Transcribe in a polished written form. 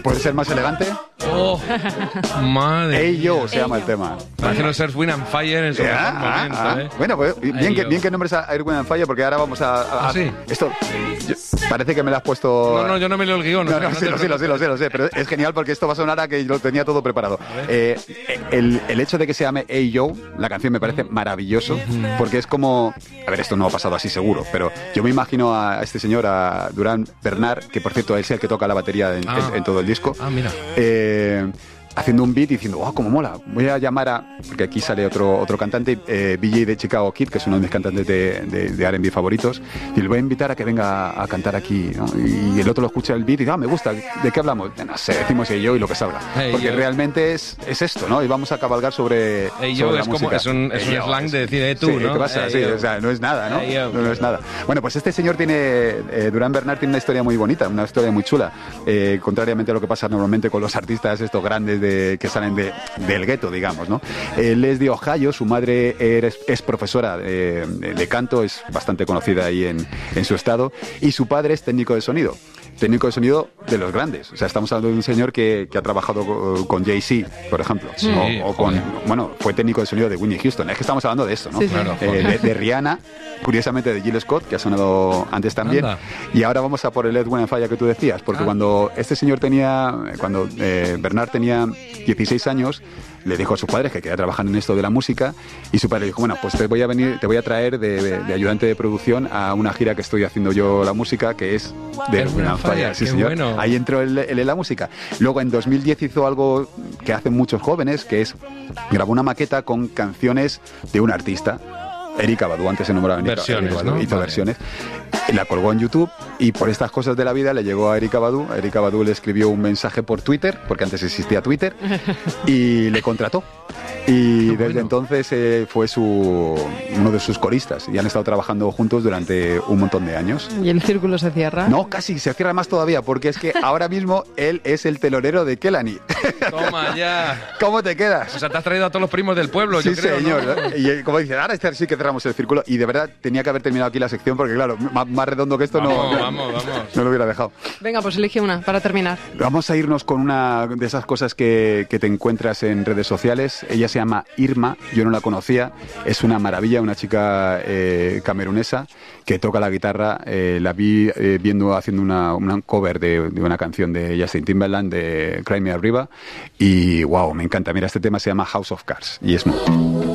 ¿Puede ser más elegante? ¡Oh! ¡Madre Hey mía! Yo se llama el tema. Imagino Earth, Wind and Fire en su mejor momento, ¿eh? Bueno, pues bien que nombres a Earth, Wind and Fire, porque ahora vamos a ¿sí? esto parece que me lo has puesto. No, yo no me leo el guión. No, sí, lo sé, pero es genial porque esto va a sonar a que lo tenía todo preparado. El hecho de que se llame Hey Yo, la canción me parece maravilloso, porque es como, a ver, esto no ha pasado así seguro, pero yo me imagino a este señor, a Durán Bernard, que por cierto es el que toca la batería en todo el disco. Mira. Haciendo un beat y diciendo, ¡oh, cómo mola! Voy a llamar a... Porque aquí sale otro cantante, BJ de Chicago Kid, que es uno de mis cantantes de R&B favoritos, y le voy a invitar a que venga a cantar aquí, ¿no? Y el otro lo escucha el beat y dice, me gusta, ¿de qué hablamos? No sé, decimos Hey Yo y lo que salga. Porque realmente es esto, ¿no? Y vamos a cabalgar sobre Yo la es música. Como, es un slang de decir, tú, ¿no? ¿Qué pasa? Sí, o sea, no es nada, ¿no? No es nada. Bueno, pues este señor Durán Bernard tiene una historia muy bonita, una historia muy chula, contrariamente a lo que pasa normalmente con los artistas estos grandes que salen del gueto, digamos, ¿no? Él es de Ohio, su madre es profesora de canto, es bastante conocida ahí en su estado, y su padre es técnico de sonido de los grandes. O sea, estamos hablando de un señor que ha trabajado con Jay-Z, por ejemplo, fue técnico de sonido de Whitney Houston. Es que estamos hablando de esto, ¿no? Sí. Claro, de Rihanna, curiosamente de Jill Scott, que ha sonado antes también. Anda. Y ahora vamos a por el Earth, Wind and Fire que tú decías, porque cuando Bernard tenía 16 años, le dijo a sus padres que quería trabajar en esto de la música, y su padre le dijo, bueno, pues te voy a traer de ayudante de producción a una gira que estoy haciendo yo la música, que es de Earth, Wind and Fire. Sí, señor. Bueno. Ahí entró él en la música. Luego en 2010 hizo algo que hacen muchos jóvenes, que es grabó una maqueta con canciones de un artista. Erykah Badu, antes se nombraba Versiones, Erykah Badu, ¿no? hizo versiones. La colgó en YouTube y por estas cosas de la vida le llegó a Erykah Badu. Erykah Badu le escribió un mensaje por Twitter, porque antes existía Twitter, y le contrató. Y desde entonces fue uno de sus coristas y han estado trabajando juntos durante un montón de años. ¿Y el círculo se cierra? No, casi, se cierra más todavía, porque es que ahora mismo él es el telonero de Kelani. Toma ya. ¿Cómo te quedas? O sea, te has traído a todos los primos del pueblo, Sí, yo creo, señor. ¿no? Y como dice, ahora sí que cerramos el círculo. Y de verdad tenía que haber terminado aquí la sección, porque claro, más redondo que esto Vamos. no lo hubiera dejado. Venga, pues elige una para terminar. Vamos a irnos con una de esas cosas que te encuentras en redes sociales. Ella se llama Irma, yo no la conocía. Es una maravilla, una chica camerunesa que toca la guitarra. La vi haciendo una cover de una canción de Justin Timberland, de Cry Me a River. Y wow, me encanta. Mira, este tema se llama House of Cards y es muy...